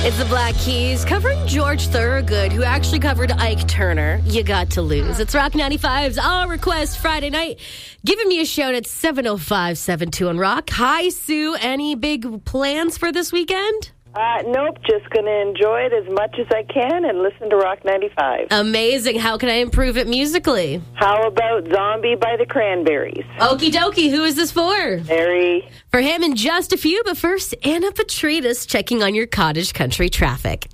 It's the Black Keys covering George Thorogood, who actually covered Ike Turner. You got to lose. It's Rock 95's All Request Friday night. Giving me a shout at 705-72 on Rock. Hi, Sue. Any big plans for this weekend? Nope, just going to enjoy it as much as I can and listen to Rock 95. Amazing. How can I improve it musically? How about Zombie by the Cranberries? Okie dokie. Who is this for? Harry. For him in just a few, but first, Anna Petrides checking on your cottage country traffic.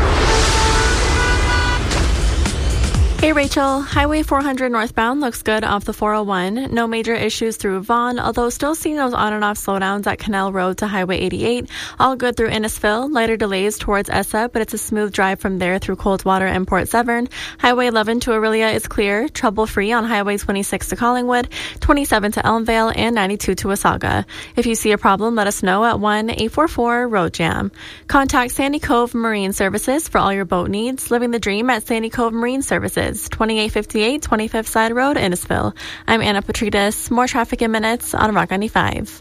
Hey Rachel, Highway 400 northbound looks good off the 401. No major issues through Vaughan, although still seeing those on and off slowdowns at Canal Road to Highway 88. All good through Innisfil. Lighter delays towards Essa, but it's a smooth drive from there through Coldwater and Port Severn. Highway 11 to Aurelia is clear. Trouble-free on Highway 26 to Collingwood, 27 to Elmvale, and 92 to Wasaga. If you see a problem, let us know at 1-844-ROAD-JAM. Contact Sandy Cove Marine Services for all your boat needs. Living the dream at Sandy Cove Marine Services. 2858 25th Side Road, Innisfil. I'm Anna Petrides. More traffic in minutes on Rock 95.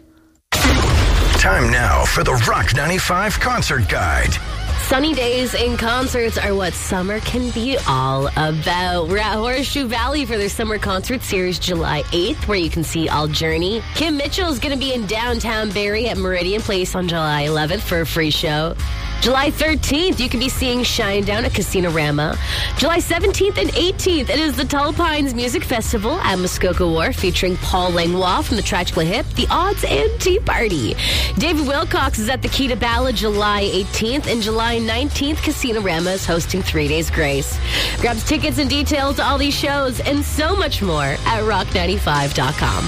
Time now for the Rock 95 Concert Guide. Sunny days and concerts are what summer can be all about. We're at Horseshoe Valley for their summer concert series July 8th, where you can see All Journey. Kim Mitchell is going to be in downtown Barrie at Meridian Place on July 11th for a free show. July 13th, you can be seeing Shinedown at Casino-Rama. July 17th and 18th, it is the Tall Pines Music Festival at Muskoka Wharf featuring Paul Langlois from the Tragically Hip, The Odds, and Tea Party. David Wilcox is at the Key to Ballad July 18th, and July 19th, Casino-Rama is hosting 3 Days Grace. Grab tickets and details to all these shows and so much more at rock95.com.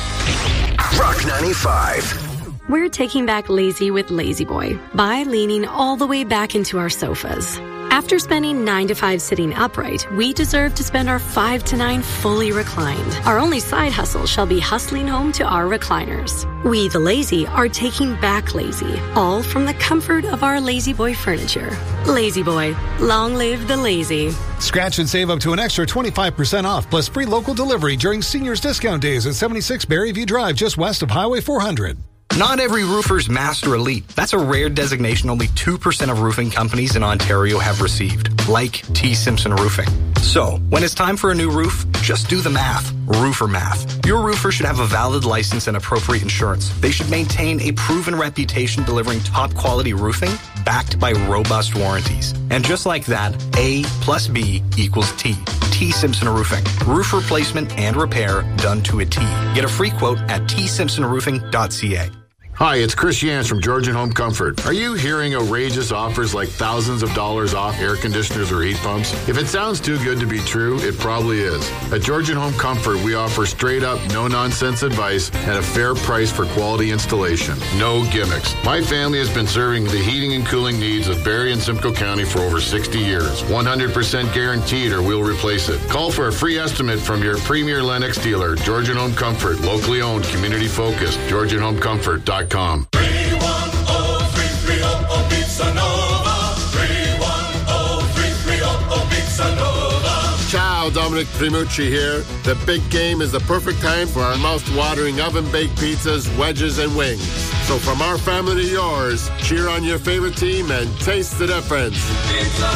Rock 95. We're taking back lazy with Lazy Boy by leaning all the way back into our sofas. After spending 9 to 5 sitting upright, we deserve to spend our 5 to 9 fully reclined. Our only side hustle shall be hustling home to our recliners. We, the lazy, are taking back lazy, all from the comfort of our Lazy Boy furniture. Lazy Boy, long live the lazy. Scratch and save up to an extra 25% off, plus free local delivery during Seniors Discount Days at 76 Berryview Drive, just west of Highway 400. Not every roofer's Master Elite. That's a rare designation only 2% of roofing companies in Ontario have received, like T. Simpson Roofing. So, when it's time for a new roof, just do the math. Roofer math. Your roofer should have a valid license and appropriate insurance. They should maintain a proven reputation delivering top quality roofing backed by robust warranties. And just like that, A plus B equals T. T. Simpson Roofing. Roof replacement and repair done to a T. Get a free quote at tsimpsonroofing.ca. Hi, it's Chris Yans from Georgian Home Comfort. Are you hearing outrageous offers like thousands of dollars off air conditioners or heat pumps? If it sounds too good to be true, it probably is. At Georgian Home Comfort, we offer straight up, no-nonsense advice at a fair price for quality installation. No gimmicks. My family has been serving the heating and cooling needs of Barrie and Simcoe County for over 60 years. 100% guaranteed or we'll replace it. Call for a free estimate from your premier Lennox dealer, Georgian Home Comfort, locally owned, community focused, GeorgianHomeComfort.com. 310-330 Pizza Nova. 310-330 Pizza Nova. Ciao, Dominic Primucci here. The big game is the perfect time for our mouth-watering oven-baked pizzas, wedges, and wings. So from our family to yours, cheer on your favorite team and taste the difference. Pizza